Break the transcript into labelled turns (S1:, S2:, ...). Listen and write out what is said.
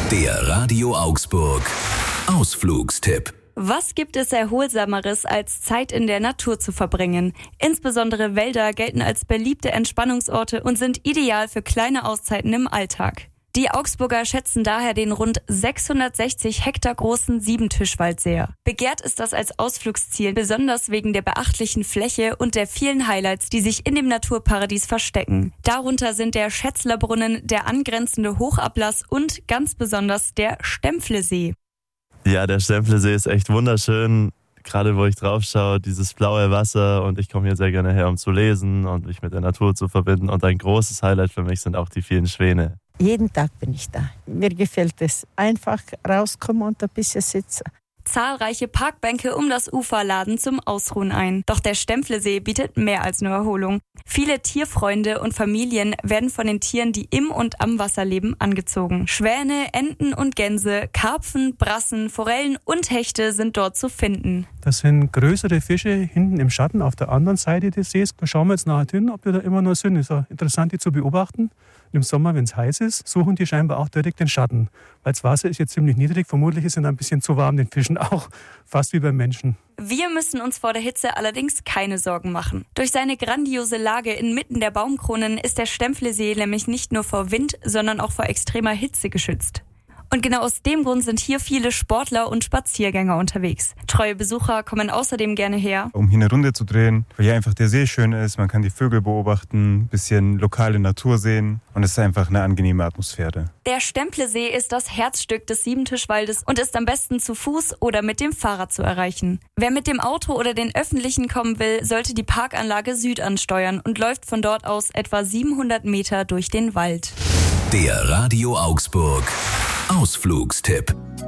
S1: Der Radio Augsburg Ausflugstipp.
S2: Was gibt es Erholsameres, als Zeit in der Natur zu verbringen? Insbesondere Wälder gelten als beliebte Entspannungsorte und sind ideal für kleine Auszeiten im Alltag. Die Augsburger schätzen daher den rund 660 Hektar großen Siebentischwald sehr. Begehrt ist das als Ausflugsziel, besonders wegen der beachtlichen Fläche und der vielen Highlights, die sich in dem Naturparadies verstecken. Darunter sind der Schätzlerbrunnen, der angrenzende Hochablass und ganz besonders der Stempflesee.
S3: Ja, der Stempflesee ist echt wunderschön. Gerade wo ich drauf schaue, dieses blaue Wasser, und ich komme hier sehr gerne her, um zu lesen und mich mit der Natur zu verbinden. Und ein großes Highlight für mich sind auch die vielen Schwäne.
S4: Jeden Tag bin ich da. Mir gefällt es. Einfach rauskommen und ein bisschen sitzen.
S2: Zahlreiche Parkbänke um das Ufer laden zum Ausruhen ein. Doch der Stempflesee bietet mehr als nur Erholung. Viele Tierfreunde und Familien werden von den Tieren, die im und am Wasser leben, angezogen. Schwäne, Enten und Gänse, Karpfen, Brassen, Forellen und Hechte sind dort zu finden.
S5: Das sind größere Fische hinten im Schatten auf der anderen Seite des Sees. Da schauen wir jetzt nachher hin, ob die da immer noch sind. Ist ja interessant, die zu beobachten. Und im Sommer, wenn es heiß ist, suchen die scheinbar auch direkt den Schatten. Weil das Wasser ist jetzt ziemlich niedrig. Vermutlich ist es ein bisschen zu warm den Fischen auch. Fast wie beim Menschen.
S2: Wir müssen uns vor der Hitze allerdings keine Sorgen machen. Durch seine grandiose Lage inmitten der Baumkronen ist der Stempflesee nämlich nicht nur vor Wind, sondern auch vor extremer Hitze geschützt. Und genau aus dem Grund sind hier viele Sportler und Spaziergänger unterwegs. Treue Besucher kommen außerdem gerne her,
S6: um hier eine Runde zu drehen, weil hier einfach der See schön ist. Man kann die Vögel beobachten, ein bisschen lokale Natur sehen und es ist einfach eine angenehme Atmosphäre.
S2: Der Stempflesee ist das Herzstück des Siebentischwaldes und ist am besten zu Fuß oder mit dem Fahrrad zu erreichen. Wer mit dem Auto oder den Öffentlichen kommen will, sollte die Parkanlage Süd ansteuern und läuft von dort aus etwa 700 Meter durch den Wald.
S1: Der Radio Augsburg Ausflugstipp.